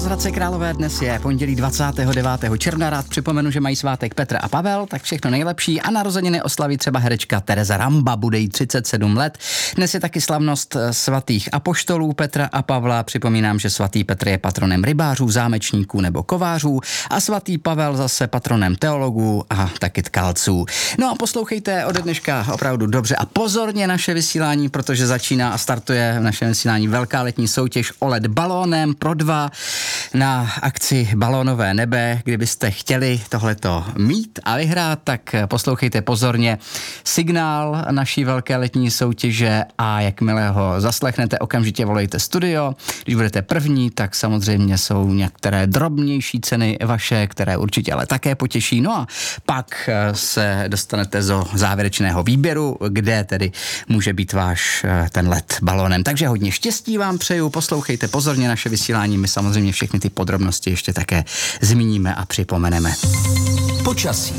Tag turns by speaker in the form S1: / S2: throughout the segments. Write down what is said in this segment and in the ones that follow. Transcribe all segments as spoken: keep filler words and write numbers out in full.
S1: z Hradce Králové, dnes je pondělí dvacátého devátého června. Rád připomenu, že mají svátek Petr a Pavel, tak všechno nejlepší, a narozeniny oslaví třeba herečka Tereza Ramba, bude jí třicet sedm let. Dnes je taky slavnost svatých apoštolů Petra a Pavla. Připomínám, že svatý Petr je patronem rybářů, zámečníků nebo kovářů a svatý Pavel zase patronem teologů a taky tkalců. No a poslouchejte ode dneška opravdu dobře a pozorně naše vysílání, protože začíná a startuje v našem vysílání velká letní soutěž o let balónem pro dva na akci Balónové nebe. Kdybyste chtěli tohleto mít a vyhrát, tak poslouchejte pozorně signál naší velké letní soutěže a jakmile ho zaslechnete, okamžitě volejte studio. Když budete první, tak samozřejmě jsou některé drobnější ceny vaše, které určitě ale také potěší. No a pak se dostanete do závěrečného výběru, kde tedy může být váš ten let balónem. Takže hodně štěstí vám přeju, poslouchejte pozorně naše vysílání, my samozřejmě všechny ty podrobnosti ještě také zmíníme a připomeneme.
S2: Počasí.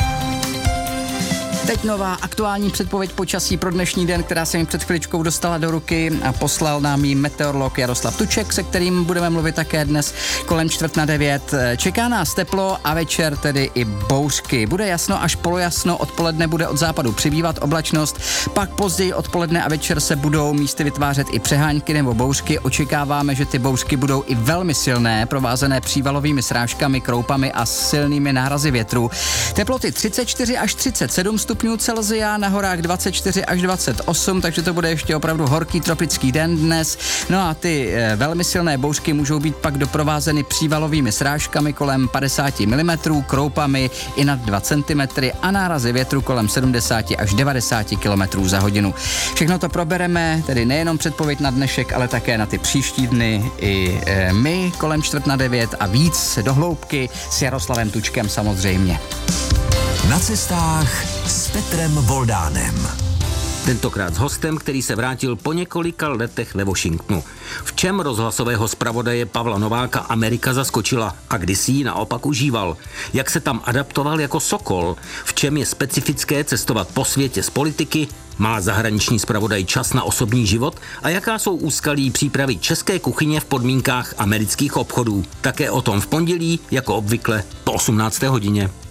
S1: Teď nová aktuální předpověď počasí pro dnešní den, která se mi před chviličkou dostala do ruky a poslal nám ji meteorolog Jaroslav Tuček, se kterým budeme mluvit také dnes kolem čtvrt na devět. Čeká nás teplo a večer tedy i bouřky. Bude jasno až polojasno, odpoledne bude od západu přibývat oblačnost, pak později odpoledne a večer se budou místy vytvářet i přehánky nebo bouřky. Očekáváme, že ty bouřky budou i velmi silné, provázené přívalovými srážkami, kroupami a silnými nárazy větru. Teploty třicet čtyři až třicet sedm stupňů Celsia, na horách dvacet čtyři až dvacet osm, takže to bude ještě opravdu horký tropický den dnes. No a ty e, velmi silné bouřky můžou být pak doprovázeny přívalovými srážkami kolem padesát milimetrů, kroupami i nad dva centimetry a nárazy větru kolem sedmdesát až devadesát kilometrů za hodinu. Všechno to probereme, tedy nejenom předpověď na dnešek, ale také na ty příští dny i e, my kolem čtvrt na devět a víc do hloubky s Jaroslavem Tučkem samozřejmě.
S2: Na cestách s Petrem Voldánem.
S3: Tentokrát s hostem, který se vrátil po několika letech ve Washingtonu. V čem rozhlasového zpravodaje Pavla Nováka Amerika zaskočila a kdy si ji naopak užíval? Jak se tam adaptoval jako sokol? V čem je specifické cestovat po světě z politiky? Má zahraniční zpravodaj čas na osobní život? A jaká jsou úskalí přípravy české kuchyně v podmínkách amerických obchodů? Také o tom v pondělí, jako obvykle, po osmnácté hodině.